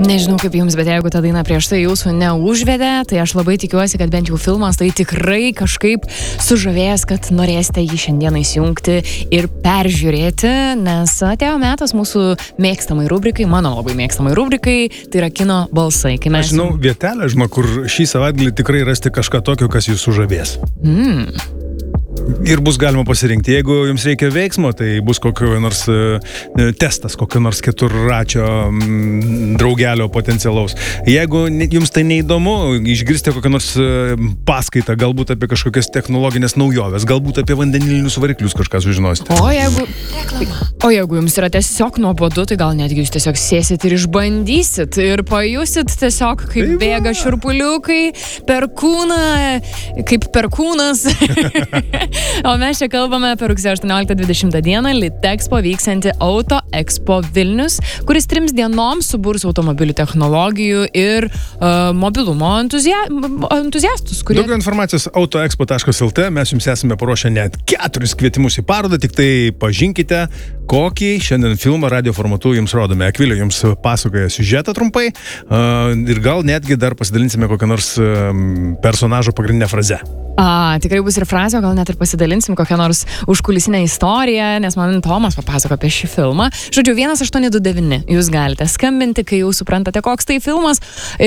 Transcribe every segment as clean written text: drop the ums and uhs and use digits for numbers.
Nežinau kaip jums, bet jeigu ta daina prieš tai jūsų neužvedė, tai aš labai tikiuosi, kad bent jau filmas tai tikrai kažkaip sužavės, kad norėsite jį šiandieną įsijungti ir peržiūrėti, nes atėjo metas mūsų mėgstamai rubrikai, mano labai mėgstamai rubrikai, tai yra kino balsai. Aš žinau vietelę, kur šį savaitgalį tikrai rasti kažką tokio, kas jūs sužavės. Ir bus galima pasirinkti. Jeigu jums reikia veiksmo, tai bus kokio nors testas, kokio nors keturračio draugelio potencialaus. Jeigu jums tai neįdomu, išgirsite kokią nors paskaitą, galbūt apie kažkokias technologinės naujoves, galbūt apie vandenilinius variklius kažką sužinosite. O jeigu jums yra tiesiog nuobodu, tai gal netgi jūs tiesiog sėsit ir išbandysit ir pajusit tiesiog, kaip bėga šiurpuliukai per kūną, kaip per kūnas. O mes čia kalbame apie rugsėjo 18-20 dieną Litexpo vyksiantį Auto Expo Vilnius, kuris 3 dienoms suburs automobilių technologijų ir mobilumo entuziastus. Daugiau informacijos autoexpo.lt, mes jums esame paruošę net 4 kvietimus į parodą, tik tai pažinkite, kokį šiandien filmą radio formatu jums rodome. Akvilė jums pasakoja siužetą trumpai ir gal netgi dar pasidalinsime kokią nors personažo pagrindinę frazę. Tikrai bus ir frazė, gal net ir pasidalinsim kokią nors užkulisinę istoriją, nes man Tomas papasako apie šį filmą. Žodžiu, 1829 jūs galite skambinti, kai jau suprantate, koks tai filmas.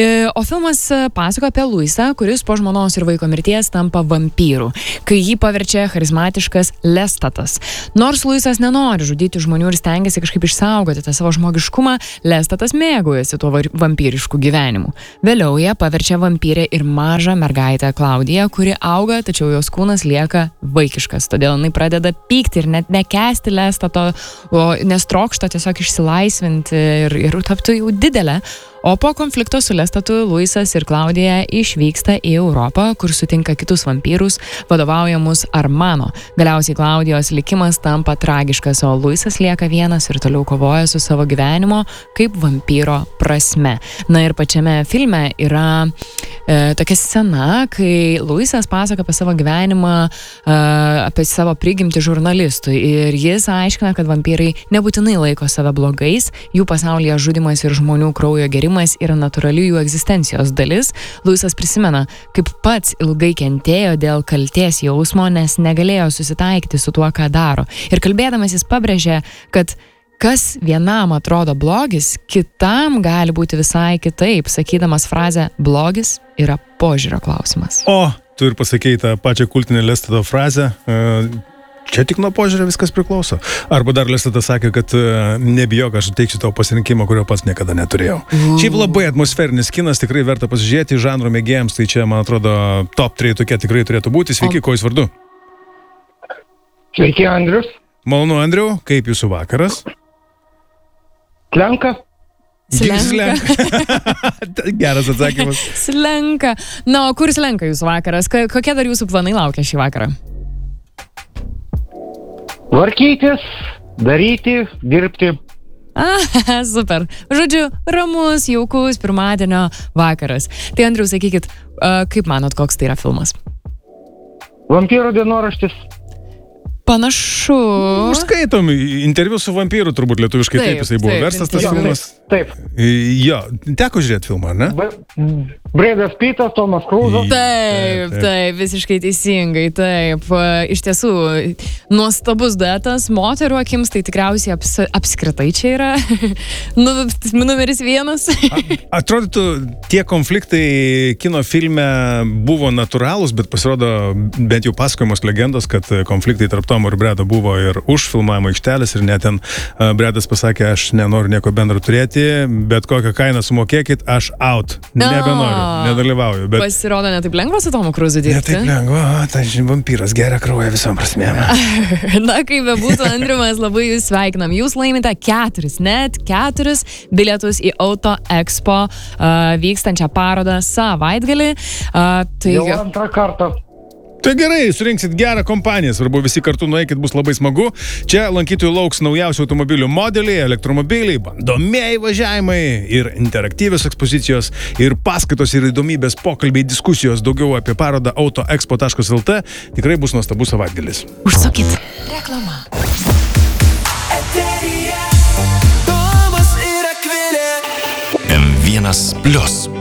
O filmas pasako apie Luisą, kuris po žmonos ir vaiko mirties tampa vampyru, kai jį paverčia charizmatiškas Lestatas. Nors Luisas nenori žudyti žmonių ir stengiasi kažkaip išsaugoti tą savo žmogiškumą, Lestatas mėgaujasi tuo vampyrišku gyvenimu. Vėliau ją paverčia vampyrė ir mažą mergaitę Klaudiją, kuri auga, tačiau jos kūnas lieka vaikiškas. Todėl jinai pradeda pykti ir net nekęsti Lestato, nes trokšta tiesiog išsilaisvinti ir tapti jau didelę. O po konflikto su Lestatu Luisas ir Klaudija išvyksta į Europą, kur sutinka kitus vampyrus, vadovaujamus Armano. Galiausiai Klaudijos likimas tampa tragiškas, o Luisas lieka vienas ir toliau kovoja su savo gyvenimo kaip vampyro prasme. Na ir pačiame filme yra tokia scena, kai Luisas pasako apie savo gyvenimą, apie savo prigimtį žurnalistui. Ir jis aiškina, kad vampyrai nebūtinai laiko save blogais, jų pasaulyje žudimas ir žmonių kraujo gerimas yra natūrali jų egzistencijos dalis. Luisas prisimena, kaip pats ilgai kentėjo dėl kaltės jausmo, nes negalėjo susitaikyti su tuo, ką daro. Ir kalbėdamas jis pabrėžė, kad kas vienam atrodo blogis, kitam gali būti visai kitaip, sakydamas frazę blogis yra požiūrio klausimas. O, tu ir pasakei tą pačią kultinę Lestato frazę. Čia tik nuo požiūrio viskas priklauso. Arba dar Lestatas sakė, kad nebijok, aš teiksiu tau pasirinkimą, kurio pats niekada neturėjau. Šiaip labai atmosferinis kinas, tikrai verta pasižiūrėti, žanro mėgėjams, tai čia, man atrodo, top 3 tokie tikrai turėtų būti. Sveiki, kuo jūs vardu? Sveiki, Andrius. Malonu, Andriu, kaip jūsų vakaras? Slenka. Geras atsakymas. Slenka. Na, o kur slenka jūsų vakaras? Kokie dar jūsų planai laukia šį vakarą? Varkytis, daryti, dirbti. Super. Žodžiu, ramus, jaukus pirmadienio vakaras. Tai Andriau, sakykit, kaip manot, koks tai yra filmas? Vampyro dienoraštis. Panašu. Skaitom, interviu su vampyru, turbūt lietuviškai taip jisai buvo verstas tas filmas. Taip. Jo, teko žiūrėti filmą, ne? Bradas Pittas, Tomas Kruzas. Taip, visiškai teisingai, taip. Iš tiesų, nuostabus duetas, moterų akims, tai tikriausiai apskritai čia yra numeris 1. Atrodytų, tie konfliktai kino filme buvo natūralūs, bet pasirodo, bent jau pasakojamos legendos, kad konfliktai tarp Tomo ir Brado buvo ir už filmavimo aikštelės ir net ten Bradas pasakė, aš nenoriu nieko bendro turėti, bet kokią kainą sumokėkit, aš out. Nebenoriu, nedalyvauju. Bet... Pasirodo, netaip lengva su Tomu Kruzu dirbti. Netaip lengva, tai vampyras geria kraują visom prasmėm. Na, kaip bebūtų, Andriu, mes labai jūs sveikinam. Jūs laimite 4 bilietus į Auto Expo vykstančią parodą savaitgalį. Jau antrą kartą. Tai gerai, surinksit gerą kompaniją, svarbu visi kartu nueikit, bus labai smagu. Čia lankytojų lauks naujausių automobilių modeliai, elektromobiliai, bandomieji važiavimai ir interaktyvios ekspozicijos ir paskaitos ir įdomybės, pokalbiai, diskusijos, daugiau apie parodą autoexpo.lt. Tikrai bus nuostabus savaitgalis. Užsukit. Reklama. Tomas ir Akvilė. 1+.